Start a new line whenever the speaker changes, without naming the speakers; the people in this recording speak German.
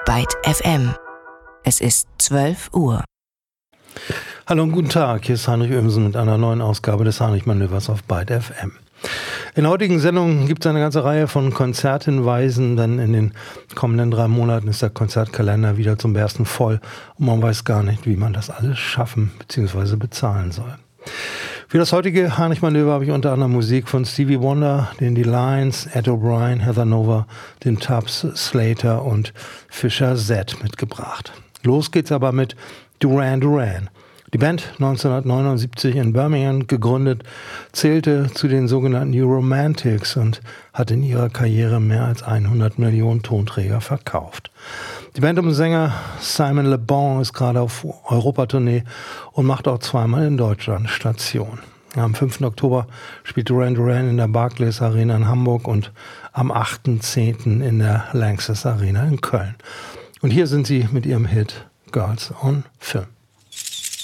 Byte FM. Es ist 12 Uhr.
Hallo und guten Tag, hier ist Heinrich Oemsen mit einer neuen Ausgabe des Heinrich-Manövers auf Byte FM. In der heutigen Sendung gibt es eine ganze Reihe von Konzerthinweisen, denn in den kommenden 3 Monaten ist der Konzertkalender wieder zum Bersten voll und man weiß gar nicht, wie man das alles schaffen bzw. bezahlen soll. Für das heutige Heinrich-Manöver habe ich unter anderem Musik von Stevie Wonder, den Lions, Ed O'Brien, Heather Nova, den Tubbs, Slater und Fisher Z mitgebracht. Los geht's aber mit Duran Duran. Die Band, 1979 in Birmingham gegründet, zählte zu den sogenannten New Romantics und hat in ihrer Karriere mehr als 100 Millionen Tonträger verkauft. Die Band um Sänger Simon Le Bon ist gerade auf Europatournee und macht auch zweimal in Deutschland Station. Am 5. Oktober spielt Duran Duran in der Barclays Arena in Hamburg und am 8.10. in der Lanxess Arena in Köln. Und hier sind sie mit ihrem Hit Girls on Film.